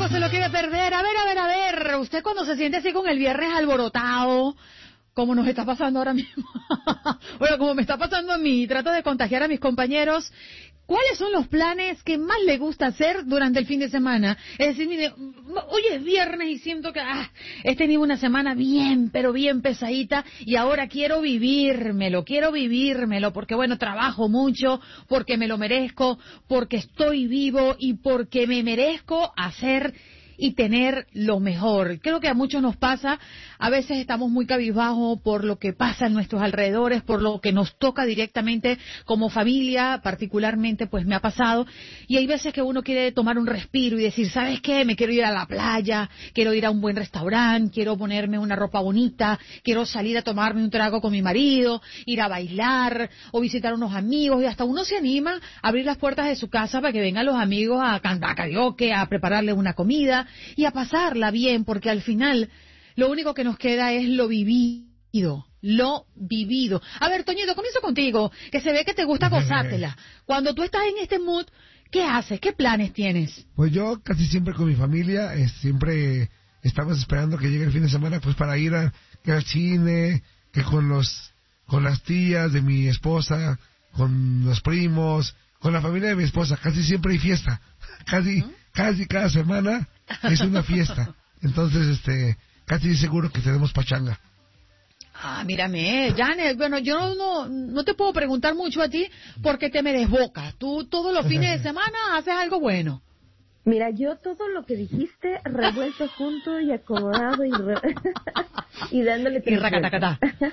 no se lo quiere perder. A ver. Usted cuando se siente así con el viernes alborotado, como nos está pasando ahora mismo, bueno, como me está pasando a mí, trato de contagiar a mis compañeros. ¿Cuáles son los planes que más le gusta hacer durante el fin de semana? Es decir, mire, hoy es viernes y siento que he tenido una semana bien, pero bien pesadita y ahora quiero vivírmelo, porque bueno, trabajo mucho, porque me lo merezco, porque estoy vivo y porque me merezco hacer y tener lo mejor. Creo que a muchos nos pasa, a veces estamos muy cabizbajos por lo que pasa en nuestros alrededores, por lo que nos toca directamente como familia, particularmente pues me ha pasado, y hay veces que uno quiere tomar un respiro y decir, ¿sabes qué? Me quiero ir a la playa, quiero ir a un buen restaurante, quiero ponerme una ropa bonita, quiero salir a tomarme un trago con mi marido, ir a bailar o visitar a unos amigos, y hasta uno se anima a abrir las puertas de su casa para que vengan los amigos a cantar karaoke, a prepararle una comida y a pasarla bien, porque al final lo único que nos queda es lo vivido. A ver, Toñito, comienzo contigo, que se ve que te gusta gozártela. Cuando tú estás en este mood, ¿qué haces? ¿Qué planes tienes? Pues yo casi siempre con mi familia, siempre estamos esperando que llegue el fin de semana pues para ir al cine, que con las tías de mi esposa, con los primos, con la familia de mi esposa, casi siempre hay fiesta. Casi cada semana es una fiesta. Entonces, casi seguro que tenemos pachanga. Mírame, Janet, bueno, yo no te puedo preguntar mucho a ti porque te me desbocas. Tú todos los fines de semana haces algo bueno. Mira, yo todo lo que dijiste revuelto junto y acomodado y dándole y racatacatá.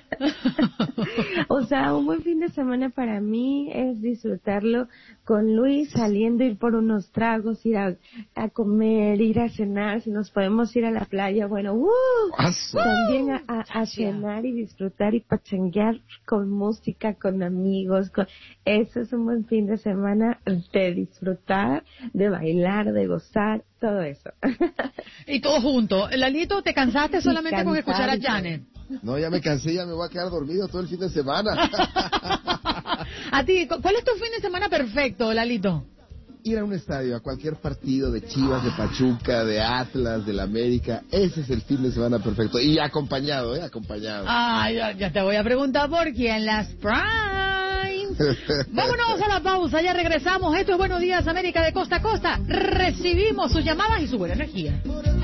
O sea, un buen fin de semana para mí es disfrutarlo con Luis, saliendo, ir por unos tragos, ir a comer, ir a cenar, si nos podemos ir a la playa, bueno, también a cenar y disfrutar y pachanguear con música, con amigos, eso es un buen fin de semana de disfrutar, de bailar, de gozar, todo eso. Y todo junto. Lalito, ¿te cansaste solamente con escuchar a Janet? No, ya me cansé, ya me voy a quedar dormido todo el fin de semana. A ti, ¿cuál es tu fin de semana perfecto, Lalito? Ir a un estadio, a cualquier partido de Chivas, de Pachuca, de Atlas, del América, ese es el fin de semana perfecto. Y acompañado, acompañado. Ya te voy a preguntar por quién las Prime. Vámonos a la pausa, ya regresamos. Esto es Buenos Días América de costa a costa. Recibimos sus llamadas y su buena energía.